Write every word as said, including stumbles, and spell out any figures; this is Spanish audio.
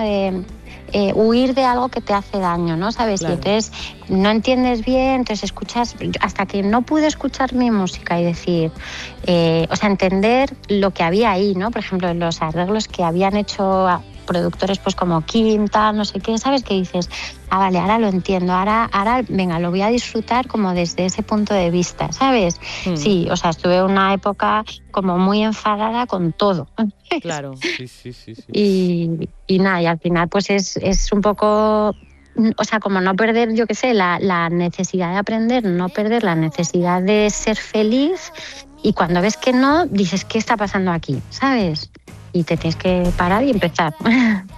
de eh, huir de algo que te hace daño, ¿no? ¿Sabes? Claro. Y entonces no entiendes bien, entonces escuchas, hasta que no pude escuchar mi música y decir, eh, o sea, entender lo que había ahí, ¿no? Por ejemplo, los arreglos que habían hecho a productores pues como Kim, tal, no sé qué, ¿sabes? Que dices, ah, vale, ahora lo entiendo, ahora, ahora, venga, lo voy a disfrutar como desde ese punto de vista, ¿sabes? Mm. Sí, o sea, estuve una época como muy enfadada con todo. Claro. Sí, sí, sí, sí. Y, y nada, y al final pues es, es un poco, o sea, como no perder, yo qué sé, la, la necesidad de aprender, no perder la necesidad de ser feliz, y cuando ves que no, dices, ¿qué está pasando aquí? ¿Sabes? Y te tienes que parar y empezar.